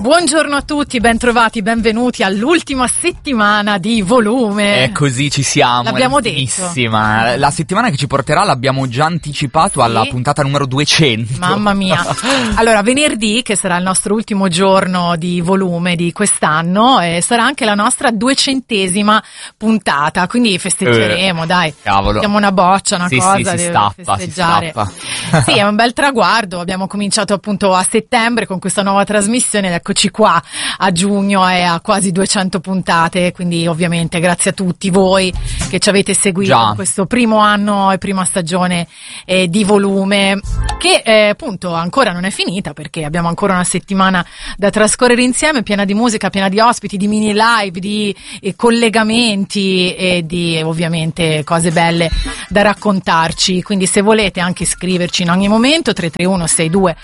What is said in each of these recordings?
Buongiorno a tutti, bentrovati, benvenuti all'ultima settimana di Volume. Così ci siamo. L'abbiamo detto. La settimana che ci porterà l'abbiamo già anticipato alla puntata numero 200. Mamma mia. Allora, venerdì, che sarà il nostro ultimo giorno di Volume di quest'anno, sarà anche la nostra 200ª puntata, quindi festeggeremo, dai. Cavolo. Diamo una boccia, una cosa, si deve stappa, festeggiare. Si stappa. Sì, è un bel traguardo. Abbiamo cominciato appunto a settembre con questa nuova trasmissione ed eccoci qua a giugno e a quasi 200 puntate, quindi ovviamente grazie a tutti voi che ci avete seguito in questo primo anno e prima stagione di Volume, che appunto ancora non è finita perché abbiamo ancora una settimana da trascorrere insieme, piena di musica, piena di ospiti, di mini live, di collegamenti e di ovviamente cose belle da raccontarci. Quindi se volete anche scriverci in ogni momento 331 62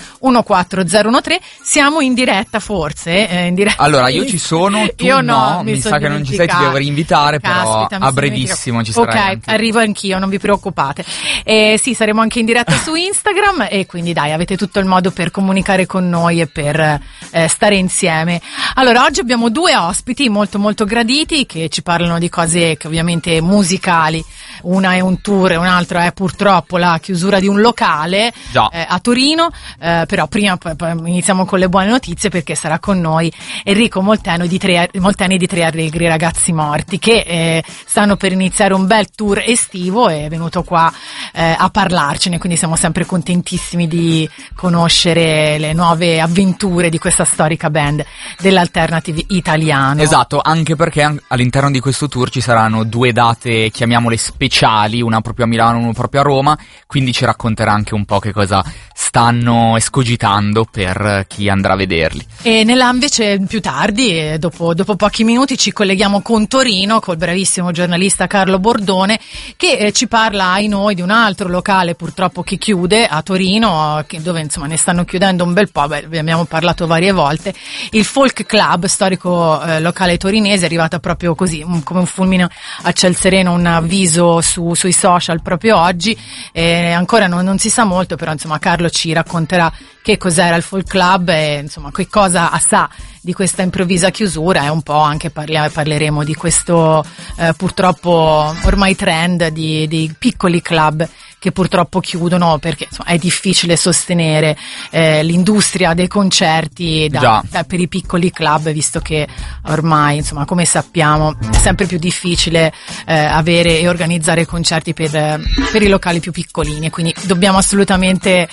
14013. Siamo in diretta forse? In diretta. Allora io ci sono, tu io no, mi sa che non ci sei, ti devo reinvitare. Caspita, però a brevissimo ci sarai. Ok, anche. Arrivo anch'io, non vi preoccupate. Sì, saremo anche in diretta su Instagram e quindi dai, avete tutto il modo per comunicare con noi e per stare insieme. Allora, oggi abbiamo due ospiti molto molto graditi che ci parlano di cose che ovviamente musicali. Una è un tour e un'altra è purtroppo la chiusura di un locale a Torino, però prima iniziamo con le buone notizie perché sarà con noi Enrico Molteni di Tre Allegri Ragazzi Morti, che stanno per iniziare un bel tour estivo e è venuto qua a parlarcene, quindi siamo sempre contentissimi di conoscere le nuove avventure di questa storica band dell'alternative italiano. Esatto, anche perché all'interno di questo tour ci saranno due date, chiamiamole speciali, una proprio a Milano e una proprio a Roma, quindi ci racconterà anche un po' che cosa stanno escogitando per chi andrà a vederli. E invece più tardi, dopo pochi minuti, ci colleghiamo con Torino, col bravissimo giornalista Carlo Bordone, che ci parla ai noi di un altro locale purtroppo che chiude a Torino, dove insomma ne stanno chiudendo un bel po', vi abbiamo parlato varie volte, il Folk Club, storico locale torinese, è arrivata proprio così, come un fulmine a ciel sereno, un avviso sui social proprio oggi, ancora non si sa molto, però insomma Carlo ci racconterà che cos'era il Folk Club e insomma che cosa sa di questa improvvisa chiusura, e un po' anche parleremo di questo purtroppo ormai trend di piccoli club che purtroppo chiudono perché insomma, è difficile sostenere l'industria dei concerti per i piccoli club, visto che ormai insomma come sappiamo è sempre più difficile avere e organizzare concerti per i locali più piccolini, e quindi dobbiamo assolutamente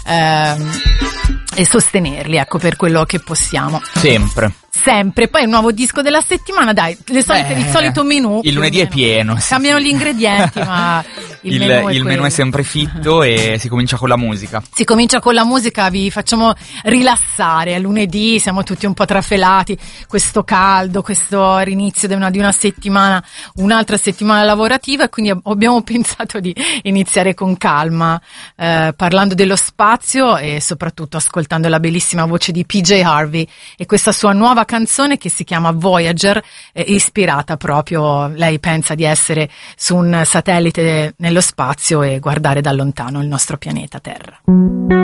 sostenerli, ecco, per quello che possiamo. Sempre. Poi il nuovo disco della settimana, dai, il solito menù. Il lunedì è pieno. Cambiano gli ingredienti, ma il menù è sempre fitto e si comincia con la musica. Vi facciamo rilassare. Lunedì siamo tutti un po' trafelati, questo caldo, questo rinizio di una settimana, un'altra settimana lavorativa, e quindi abbiamo pensato di iniziare con calma, parlando dello spazio e soprattutto ascoltando la bellissima voce di PJ Harvey e questa sua nuova canzone che si chiama Voyager, ispirata proprio, lei pensa di essere su un satellite nello spazio e guardare da lontano il nostro pianeta Terra.